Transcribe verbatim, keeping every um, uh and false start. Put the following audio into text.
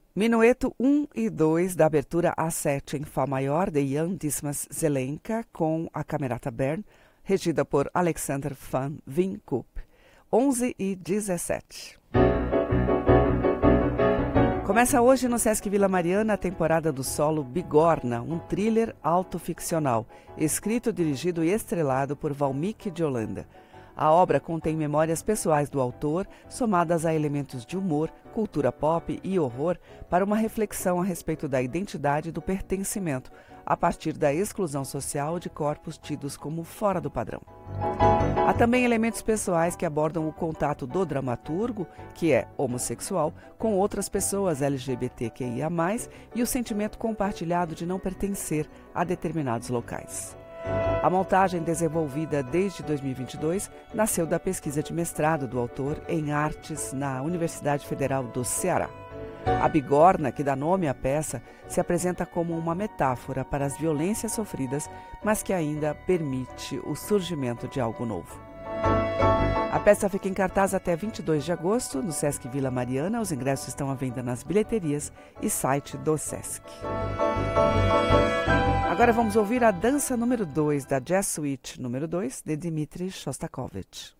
Minueto um e dois da abertura A sete em Fá maior de Jan Dismas Zelenka com a Camerata Bern, regida por Alexander van Vinkoop. onze e dezessete. Começa hoje no Sesc Vila Mariana a temporada do solo Bigorna, um thriller autoficcional, escrito, dirigido e estrelado por Valmiki de Holanda. A obra contém memórias pessoais do autor, somadas a elementos de humor, cultura pop e horror, para uma reflexão a respeito da identidade e do pertencimento, a partir da exclusão social de corpos tidos como fora do padrão. Há também elementos pessoais que abordam o contato do dramaturgo, que é homossexual, com outras pessoas L G B T Q I A mais, e o sentimento compartilhado de não pertencer a determinados locais. A montagem, desenvolvida desde dois mil e vinte e dois, nasceu da pesquisa de mestrado do autor em artes na Universidade Federal do Ceará. A bigorna, que dá nome à peça, se apresenta como uma metáfora para as violências sofridas, mas que ainda permite o surgimento de algo novo. A peça fica em cartaz até vinte e dois de agosto, no Sesc Vila Mariana. Os ingressos estão à venda nas bilheterias e site do Sesc. Agora vamos ouvir a dança número dois da Jazz Suite número dois, de Dmitri Shostakovich.